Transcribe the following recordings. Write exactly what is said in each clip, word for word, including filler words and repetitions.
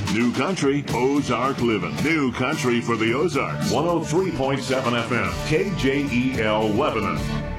New country, Ozark living. New country for the Ozarks. one oh three point seven F M, K J E L Lebanon.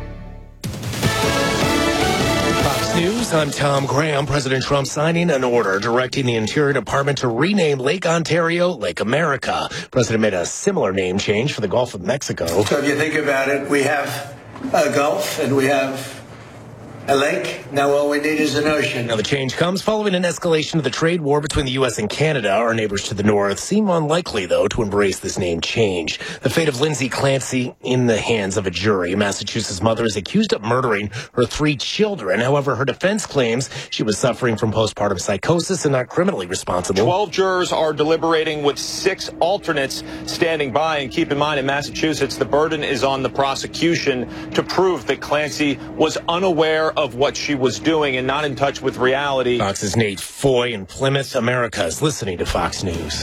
Fox News, I'm Tom Graham. President Trump signing an order directing the Interior Department to rename Lake Ontario Lake America. President made a similar name change for the Gulf of Mexico. So if you think about it, we have a Gulf and we have a lake. Now all we need is an ocean. Now the change comes following an escalation of the trade war between the U S and Canada. Our neighbors to the north seem unlikely, though, to embrace this name change. The fate of Lindsay Clancy in the hands of a jury. A Massachusetts mother is accused of murdering her three children. However, her defense claims she was suffering from postpartum psychosis and not criminally responsible. Twelve jurors are deliberating with six alternates standing by. And keep in mind, in Massachusetts, the burden is on the prosecution to prove that Clancy was unaware of what she was doing and not in touch with reality. Fox's Nate Foy in Plymouth, America is listening to Fox News.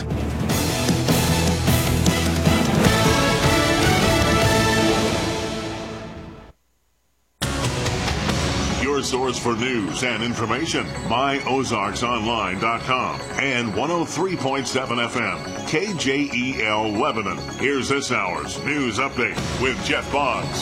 Your source for news and information, my ozarks online dot com and one oh three point seven F M, K J E L Lebanon. Here's this hour's news update with Jeff Boggs.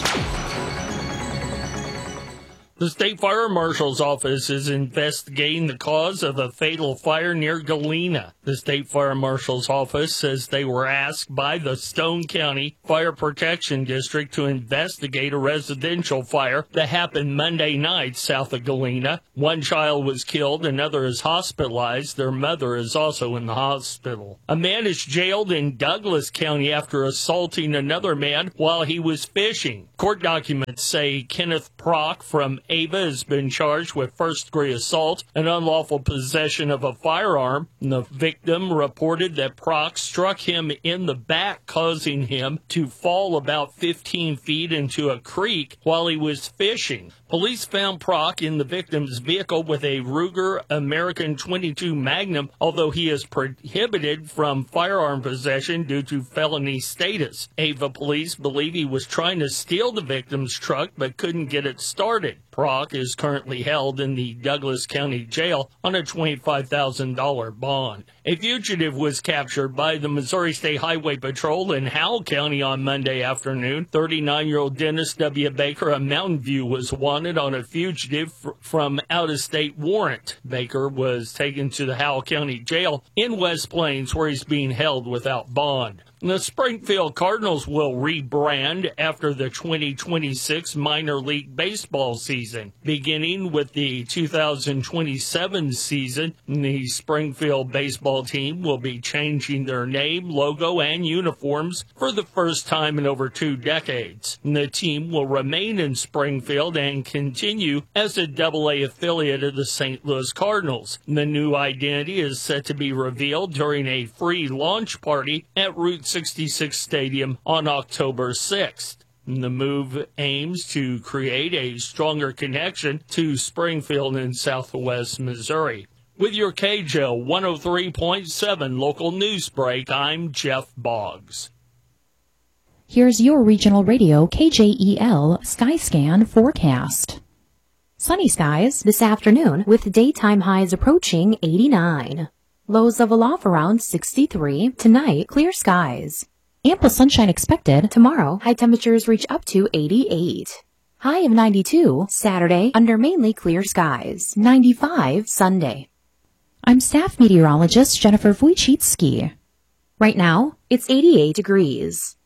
The State Fire Marshal's Office is investigating the cause of a fatal fire near Galena. The State Fire Marshal's Office says they were asked by the Stone County Fire Protection District to investigate a residential fire that happened Monday night south of Galena. One child was killed, another is hospitalized. Their mother is also in the hospital. A man is jailed in Douglas County after assaulting another man while he was fishing. Court documents say Kenneth Prock from Ava has been charged with first-degree assault and unlawful possession of a firearm. The victim reported that Prock struck him in the back, causing him to fall about fifteen feet into a creek while he was fishing. Police found Prock in the victim's vehicle with a Ruger American twenty-two Magnum, although he is prohibited from firearm possession due to felony status. Ava police believe he was trying to steal the victim's truck but couldn't get it started. Prock is currently held in the Douglas County Jail on a twenty-five thousand dollars bond. A fugitive was captured by the Missouri State Highway Patrol in Howell County on Monday afternoon. thirty-nine-year-old Dennis W. Baker of Mountain View was wanted on a fugitive fr- from out-of-state warrant. Baker was taken to the Howell County Jail in West Plains, where he's being held without bond. The Springfield Cardinals will rebrand after the twenty twenty-six minor league baseball season. Beginning with the two thousand twenty-seven season, the Springfield baseball team will be changing their name, logo, and uniforms for the first time in over two decades. The team will remain in Springfield and continue as a double A affiliate of the Saint Louis Cardinals. The new identity is set to be revealed during a free launch party at Route sixty-six Stadium on October sixth. The move aims to create a stronger connection to Springfield and Southwest Missouri. With your K J O one oh three point seven local news break, I'm Jeff Boggs. Here's your regional radio K J E L Skyscan forecast. Sunny skies this afternoon with daytime highs approaching eighty-nine. Lows level off around sixty-three. Tonight, clear skies. Ample sunshine expected. Tomorrow, high temperatures reach up to eighty-eight. High of ninety-two. Saturday, under mainly clear skies. ninety-five Sunday. I'm staff meteorologist Jennifer Wojcicki. Right now, it's eighty-eight degrees.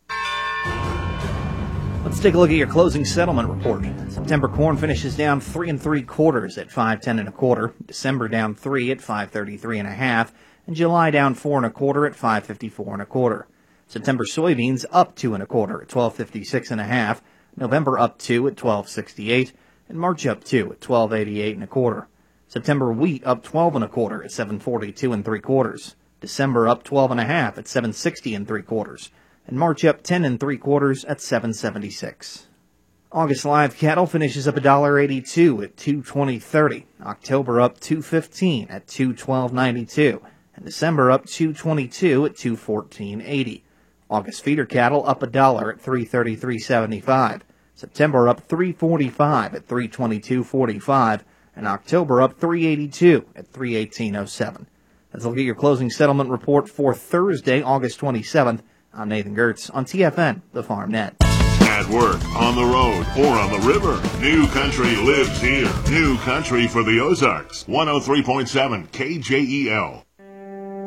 Let's take a look at your closing settlement report. September corn finishes down three and three quarters at five ten and a quarter. December down three at five thirty-three and a half, and July down four and a quarter at five fifty-four and a quarter. September soybeans up two and a quarter at twelve fifty-six and a half. November up two at twelve sixty-eight, and March up two at twelve eighty-eight and a quarter. September wheat up twelve and a quarter at seven forty-two and three quarters. December up twelve and a half at seven sixty and three quarters. And March up ten and three quarters at seven seventy-six. August live cattle finishes up one dollar eighty-two at two twenty thirty. October up two fifteen at two twelve ninety-two. And December up two twenty-two at two fourteen eighty. August feeder cattle up a dollar at three thirty-three seventy-five. September up three forty-five at three twenty-two forty-five. And October up three eighty-two at three eighteen oh seven. That's a look at your closing settlement report for Thursday, August twenty-seventh. I'm Nathan Gertz on T F N, the Farm Net. At work, on the road, or on the river, New Country lives here. New Country for the Ozarks. one oh three point seven K J E L.